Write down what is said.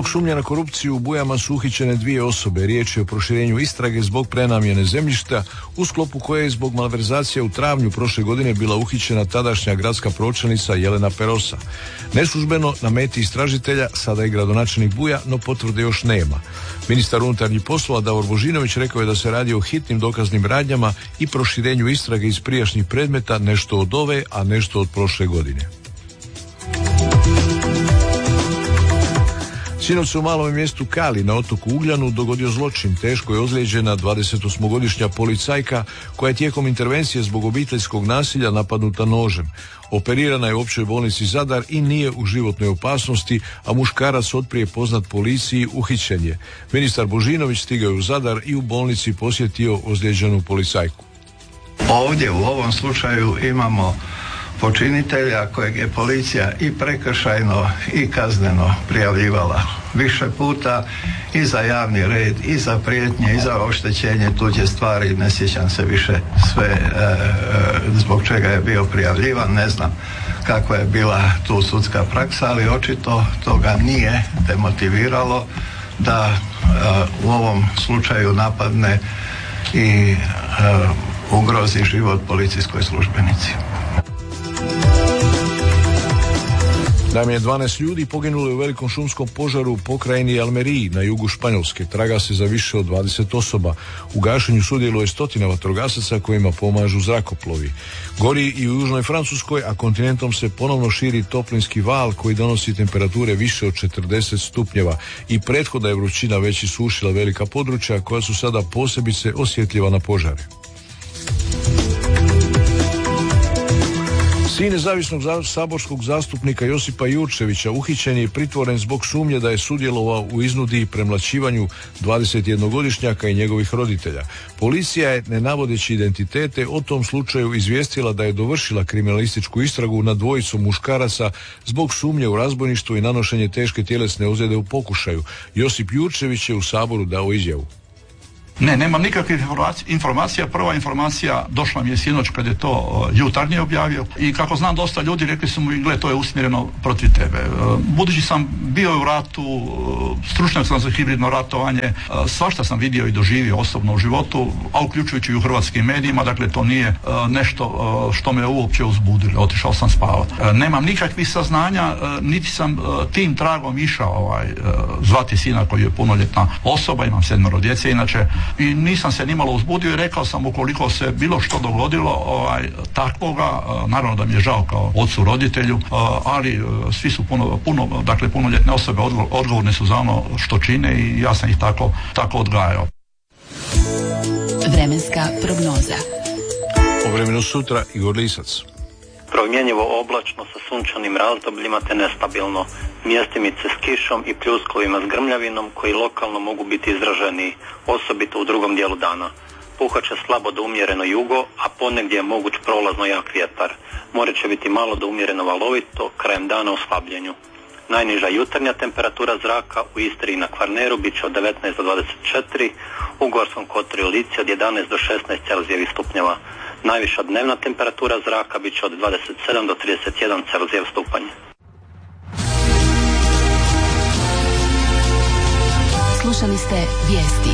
Zbog sumnje na korupciju u Bujama su uhićene 2 osobe. Riječ je o proširenju istrage zbog prenamjene zemljišta, u sklopu koje je zbog malverzacije u travnju prošle godine bila uhićena tadašnja gradska pročelnica Jelena Perosa. Neslužbeno na meti istražitelja sada je gradonačelnik Buja, no potvrde još nema. Ministar unutarnjih poslova Davor Božinović rekao je da se radi o hitnim dokaznim radnjama i proširenju istrage iz prijašnjih predmeta, nešto od ove, a nešto od prošle godine. Sinoć se u malom mjestu Kali na otoku Ugljanu dogodio zločin. Teško je ozlijeđena 28-godišnja policajka koja je tijekom intervencije zbog obiteljskog nasilja napadnuta nožem. Operirana je u općoj bolnici Zadar i nije u životnoj opasnosti, a muškarac otprije poznat policiji uhićen je. Ministar Božinović stigao je u Zadar i u bolnici posjetio ozlijeđenu policajku. Ovdje u ovom slučaju imamo počinitelja kojeg je policija i prekršajno i kazneno prijavljivala više puta i za javni red, i za prijetnje, i za oštećenje tuđe stvari. Ne sjećam se više sve zbog čega je bio prijavljivan, ne znam kakva je bila tu sudska praksa, ali očito toga nije demotiviralo da u ovom slučaju napadne i ugrozi život policijskoj službenici. Najmanje 12 ljudi poginulo je u velikom šumskom požaru u pokrajini Almeriji na jugu Španjolske. Traga se za više od 20 osoba. U gašenju sudjeluje 100 vatrogasaca kojima pomažu zrakoplovi. Gori i u južnoj Francuskoj, a kontinentom se ponovno širi toplinski val koji donosi temperature više od 40 stupnjeva. I prethodna je vrućina već isušila velika područja koja su sada posebice osjetljiva na požare. Sin nezavisnog saborskog zastupnika Josipa Jurčevića uhićen je i pritvoren zbog sumnje da je sudjelovao u iznudi i premlaćivanju 21-godišnjaka i njegovih roditelja. Policija je, ne navodeći identitete, o tom slučaju izvijestila da je dovršila kriminalističku istragu nad dvojicom muškaraca zbog sumnje u razbojništvo i nanošenje teške tjelesne ozljede u pokušaju. Josip Jurčević je u Saboru dao izjavu. Ne, nemam nikakvih informacija. Prva informacija došla mi je sinoć kad je to Jutarnji objavio i kako znam dosta ljudi rekli su mu, gle, to je usmjereno protiv tebe. Budući sam bio u ratu, stručnjak sam za hibridno ratovanje, svašta sam vidio i doživio osobno u životu, a uključujući i u hrvatskim medijima, dakle to nije nešto što me uopće uzbudilo, otišao sam spavati. Nemam nikakvih saznanja, niti sam tim tragom išao zvati sina koji je punoljetna osoba, imam 7 djece inače, i nisam se nimalo uzbudio i rekao sam ukoliko se bilo što dogodilo takvoga, naravno da mi je žao kao ocu roditelju, ali svi su punoljetne osobe odgovorne su za ono što čine i ja sam ih tako odgajao. Vremenska prognoza. O vremenu sutra Igor Lisac. Promjenjivo oblačno sa sunčanim razdobljima te nestabilno. Mjestimice s kišom i pljuskovima s grmljavinom koji lokalno mogu biti izraženiji, osobito u drugom dijelu dana. Puhat će slabo do umjereno jugo, a ponegdje je moguć prolazno jak vjetar. More će biti malo do umjereno valovito, krajem dana u slabljenju. Najniža jutarnja temperatura zraka u Istri i na Kvarneru bit će od 19 do 24, u Gorskom kotaru i Lici od 11 do 16 Celzijevih stupnjeva. Najviša dnevna temperatura zraka bit će od 27 do 31 Celzijev stupanj. Slušali ste vijesti.